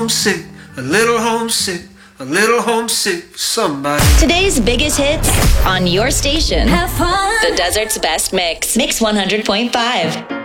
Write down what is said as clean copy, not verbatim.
homesick, a little homesick, a little homesick for somebody. Today's biggest hits on your station. Have fun. The Desert's best mix. Mix 100.5.